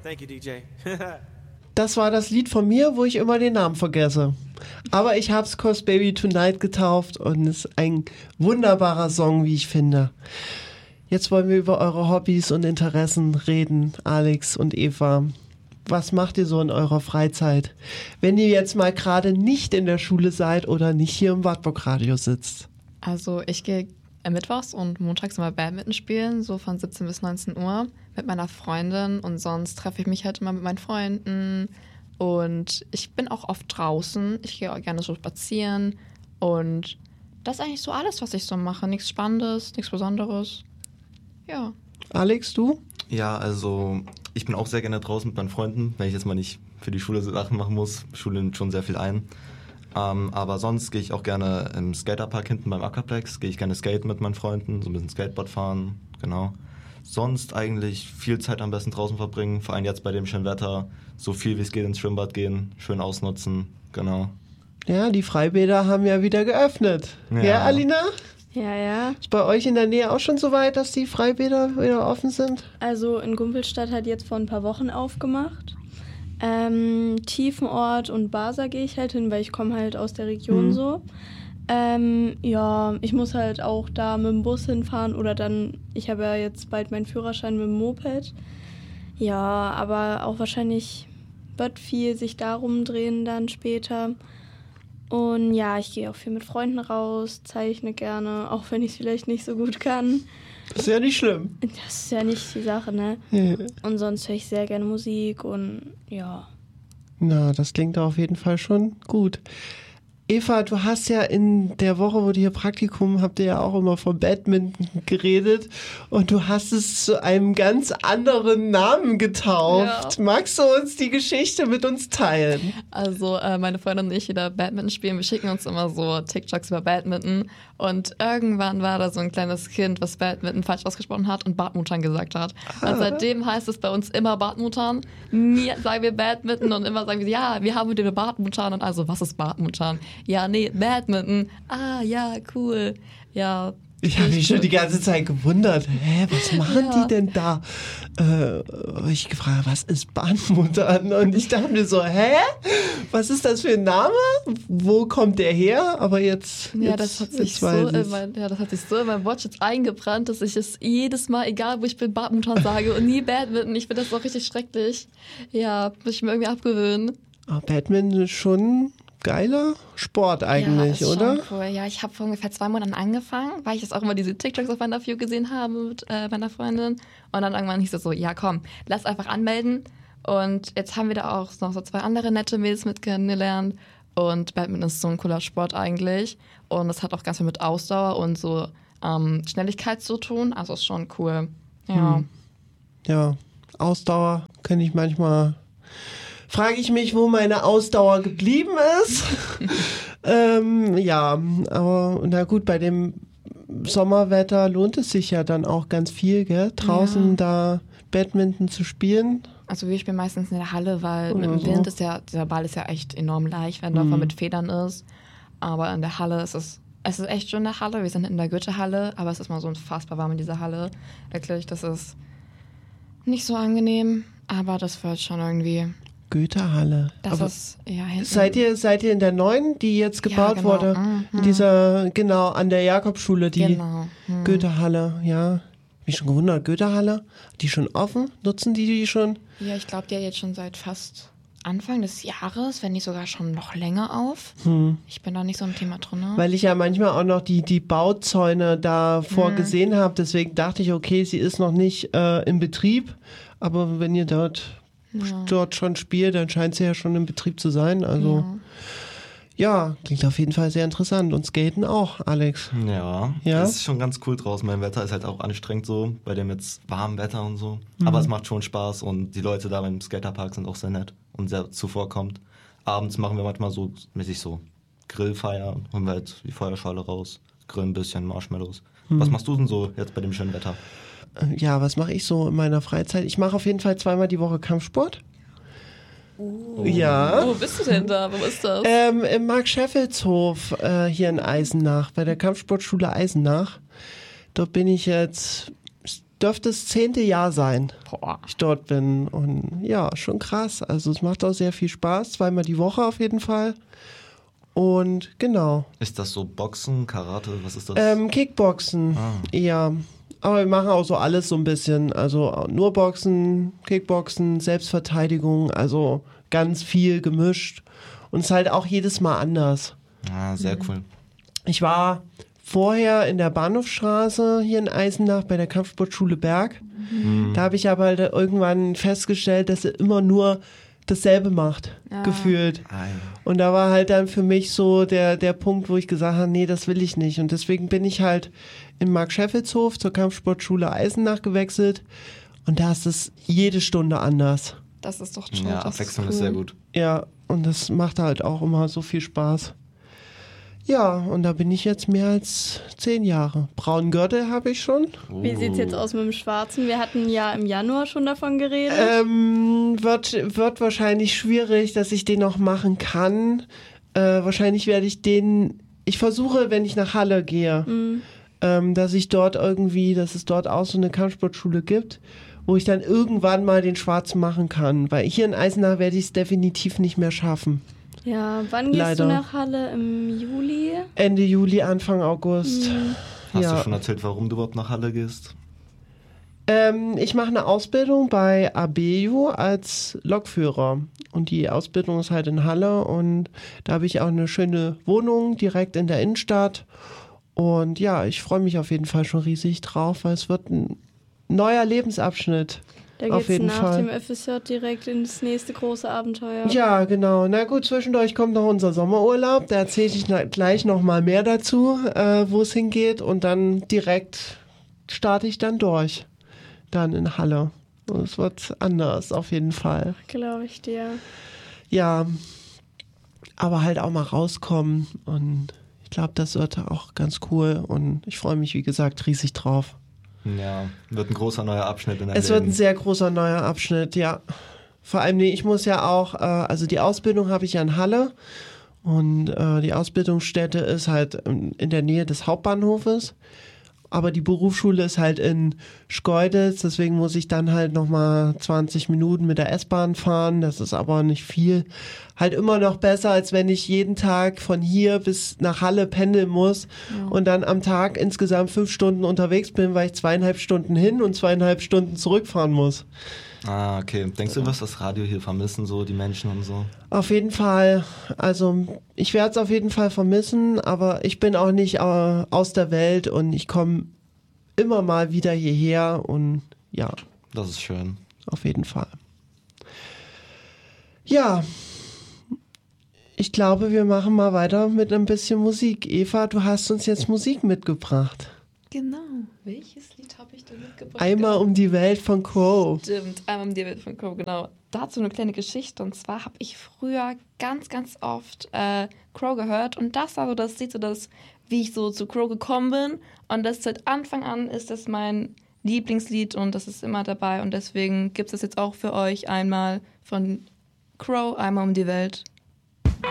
Thank you, DJ. Das war das Lied von mir, wo ich immer den Namen vergesse. Aber ich hab's Cause Baby Tonight getauft und es ist ein wunderbarer Song, wie ich finde. Jetzt wollen wir über eure Hobbys und Interessen reden, Alex und Eva. Was macht ihr so in eurer Freizeit, wenn ihr jetzt mal gerade nicht in der Schule seid oder nicht hier im Wartburg Radio sitzt? Also ich gehe mittwochs und montags immer Badminton spielen, so von 17 bis 19 Uhr mit meiner Freundin und sonst treffe ich mich halt immer mit meinen Freunden und ich bin auch oft draußen. Ich gehe auch gerne so spazieren und das ist eigentlich so alles, was ich so mache. Nichts Spannendes, nichts Besonderes. Ja. Alex, du? Ja, also ich bin auch sehr gerne draußen mit meinen Freunden, wenn ich jetzt mal nicht für die Schule Sachen machen muss. Schule nimmt schon sehr viel ein. Aber sonst gehe ich auch gerne im Skaterpark hinten beim Aquaplex. Gehe ich gerne skaten mit meinen Freunden, so ein bisschen Skateboard fahren, genau. Sonst eigentlich viel Zeit am besten draußen verbringen, vor allem jetzt bei dem schönen Wetter. So viel wie es geht ins Schwimmbad gehen, schön ausnutzen, genau. Ja, die Freibäder haben ja wieder geöffnet. Ja, Alina? Ja. Ist bei euch in der Nähe auch schon so weit, dass die Freibäder wieder offen sind? Also in Gumpelstadt hat jetzt vor ein paar Wochen aufgemacht. Tiefenort und Barser gehe ich halt hin, weil ich komme halt aus der Region so. Ja, ich muss halt auch da mit dem Bus hinfahren oder dann, ich habe ja jetzt bald meinen Führerschein mit dem Moped. Ja, aber auch wahrscheinlich wird viel sich darum drehen dann später. Und ja, ich gehe auch viel mit Freunden raus, zeichne gerne, auch wenn ich es vielleicht nicht so gut kann. Das ist ja nicht schlimm. Das ist ja nicht die Sache, ne? Ja. Und sonst höre ich sehr gerne Musik und ja. Na, das klingt auf jeden Fall schon gut. Eva, du hast ja in der Woche, wo du hier Praktikum habt ihr ja auch immer von Badminton geredet und du hast es zu einem ganz anderen Namen getauft. Ja. Magst du uns die Geschichte mit uns teilen? Also meine Freundin und ich, die da Badminton spielen, wir schicken uns immer so TikToks über Badminton und irgendwann war da so ein kleines Kind, was Badminton falsch ausgesprochen hat und Badmutan gesagt hat. Und seitdem heißt es bei uns immer Badmutan. Nie sagen wir Badminton und immer sagen wir, ja, wir haben wieder Badmutan und also, was ist Badmutan? Ja, nee, Badminton. Ah, ja, cool. Ja. Ich habe mich schon die ganze Zeit gewundert, was machen die denn da? Ich gefragt, was ist Badmutan? Und ich dachte mir so, was ist das für ein Name? Wo kommt der her? Aber jetzt das hat sich so in mein Watch jetzt eingebrannt, dass ich es jedes Mal, egal wo ich bin, Badmutan sage und nie Badminton. Ich finde das auch richtig schrecklich. Ja, muss ich mir irgendwie abgewöhnen. Badminton ist schon geiler Sport eigentlich, ja, ist oder? Schon cool. Ja, ich habe vor ungefähr 2 Monaten angefangen, weil ich das auch immer diese TikToks auf meiner View gesehen habe mit meiner Freundin. Und dann irgendwann hieß es so, ja komm, lass einfach anmelden. Und jetzt haben wir da auch noch so 2 andere nette Mädels mit kennengelernt. Und Badminton ist so ein cooler Sport eigentlich. Und es hat auch ganz viel mit Ausdauer und so Schnelligkeit zu tun. Also ist schon cool. Ja. Ja, Ausdauer kenne ich manchmal. Frage ich mich, wo meine Ausdauer geblieben ist. Ja, aber na gut, bei dem Sommerwetter lohnt es sich ja dann auch ganz viel, gell? Draußen da Badminton zu spielen. Also wir spielen meistens in der Halle, weil mit dem Wind ist ja, der Ball ist ja echt enorm leicht, wenn der mit Federn ist. Aber in der Halle ist es ist echt schön in der Halle. Wir sind in der Goethe-Halle, aber es ist mal so unfassbar warm in dieser Halle. Wirklich, das ist nicht so angenehm, aber das wird schon irgendwie. Goethe-Halle. Das ist, ja, hinten. Seid ihr in der neuen, die jetzt gebaut wurde? In dieser, an der Jakobsschule, die Goethe-Halle, ja. Mich schon gewundert, Goethe-Halle, die schon offen? Nutzen die schon? Ja, ich glaube, die hat jetzt schon seit fast Anfang des Jahres, wenn nicht sogar schon noch länger auf. Ich bin da nicht so im Thema drin. Weil ich ja manchmal auch noch die Bauzäune da vorgesehen habe, deswegen dachte ich, okay, sie ist noch nicht in Betrieb, aber wenn ihr dort schon spielt, dann scheint sie ja schon im Betrieb zu sein. Also ja, klingt auf jeden Fall sehr interessant. Und Skaten auch, Alex. Ja, es ist schon ganz cool draußen. Mein Wetter ist halt auch anstrengend so, bei dem jetzt warmen Wetter und so. Aber es macht schon Spaß und die Leute da beim Skaterpark sind auch sehr nett und sehr zuvorkommend. Abends machen wir manchmal so mäßig so Grillfeier, holen wir halt die Feuerschale raus, grillen ein bisschen Marshmallows. Was machst du denn so jetzt bei dem schönen Wetter? Ja, was mache ich so in meiner Freizeit? Ich mache auf jeden Fall 2-mal die Woche Kampfsport. Ja. Wo bist du denn da? Wo ist das? Im Mark-Scheffels-Hof hier in Eisenach, bei der Kampfsportschule Eisenach. Dort bin ich jetzt dürfte das 10. Jahr sein, Boah. ich dort bin. Und ja, schon krass. Also es macht auch sehr viel Spaß, 2-mal die Woche auf jeden Fall. Und genau. Ist das so Boxen, Karate, was ist das? Kickboxen, ja. Aber wir machen auch so alles so ein bisschen. Also nur Boxen, Kickboxen, Selbstverteidigung, also ganz viel gemischt. Und es ist halt auch jedes Mal anders. Sehr cool. Ich war vorher in der Bahnhofstraße hier in Eisenach bei der Kampfsportschule Berg. Da habe ich aber halt irgendwann festgestellt, dass er immer nur dasselbe macht, gefühlt. Und da war halt dann für mich so der Punkt, wo ich gesagt habe, nee, das will ich nicht. Und deswegen bin ich halt in Mark-Scheffelshof zur Kampfsportschule Eisenach gewechselt. Und da ist es jede Stunde anders. Das ist doch toll. Ja, Abwechslung ist sehr gut. Ja, und das macht halt auch immer so viel Spaß. Ja, und da bin ich jetzt mehr als 10 Jahre. Braunen Gürtel habe ich schon. Wie sieht's jetzt aus mit dem Schwarzen? Wir hatten ja im Januar schon davon geredet. Wird wahrscheinlich schwierig, dass ich den noch machen kann. Wahrscheinlich werde ich ich versuche, wenn ich nach Halle gehe, dass es dort auch so eine Kampfsportschule gibt, wo ich dann irgendwann mal den Schwarzen machen kann. Weil hier in Eisenach werde ich es definitiv nicht mehr schaffen. Ja, wann gehst du nach Halle? Im Juli? Ende Juli, Anfang August. Hast du schon erzählt, warum du überhaupt nach Halle gehst? Ich mache eine Ausbildung bei ABEJU als Lokführer. Und die Ausbildung ist halt in Halle. Und da habe ich auch eine schöne Wohnung direkt in der Innenstadt. Und ja, ich freue mich auf jeden Fall schon riesig drauf, weil es wird ein neuer Lebensabschnitt. Da auf geht's jeden nach Fall. dem FSJ direkt ins nächste große Abenteuer. Ja, genau. Na gut, zwischendurch kommt noch unser Sommerurlaub. Da erzähle ich gleich noch mal mehr dazu, wo es hingeht. Und dann direkt starte ich dann durch. Dann in Halle. Und es wird anders, auf jeden Fall. Glaube ich dir. Ja, aber halt auch mal rauskommen. Und ich glaube, das wird auch ganz cool. Und ich freue mich, wie gesagt, riesig drauf. Ja, wird ein großer neuer Abschnitt in deinem Leben. Es wird ein sehr großer neuer Abschnitt, ja. Vor allem, ich muss ja auch, also die Ausbildung habe ich ja in Halle und die Ausbildungsstätte ist halt in der Nähe des Hauptbahnhofes. Aber die Berufsschule ist halt in Schkeuditz, deswegen muss ich dann halt nochmal 20 Minuten mit der S-Bahn fahren. Das ist aber nicht viel. Halt immer noch besser, als wenn ich jeden Tag von hier bis nach Halle pendeln muss und dann am Tag insgesamt 5 Stunden unterwegs bin, weil ich 2,5 Stunden hin und 2,5 Stunden zurückfahren muss. Okay. Denkst du, was das Radio hier vermissen, so die Menschen und so? Auf jeden Fall. Also ich werde es auf jeden Fall vermissen, aber ich bin auch nicht aus der Welt und ich komme immer mal wieder hierher und ja. Das ist schön. Auf jeden Fall. Ja, ich glaube, wir machen mal weiter mit ein bisschen Musik. Eva, du hast uns jetzt Musik mitgebracht. Genau. Welches Lied habe ich denn mitgebracht? Einmal um die Welt von Crow. Stimmt, einmal um die Welt von Crow, genau. Dazu eine kleine Geschichte. Und zwar habe ich früher ganz, ganz oft Crow gehört. Und das war so das Lied, wie ich so zu Crow gekommen bin. Und das seit Anfang an ist das mein Lieblingslied und das ist immer dabei. Und deswegen gibt es jetzt auch für euch einmal von Crow, einmal um die Welt.